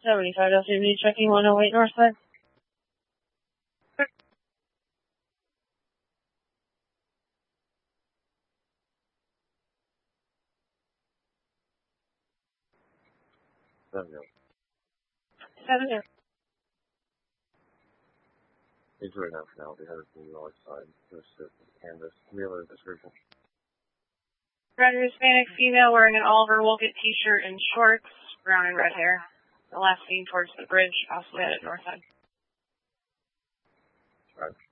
75 LCD checking 108 north side. Seven zero. He's right now for now. They have it from the north side. There's the canvas. We have a description. Roger, Hispanic female wearing an Oliver Wolcott t-shirt and shorts, brown and red hair. The last seen towards the bridge, possibly at north side. Right.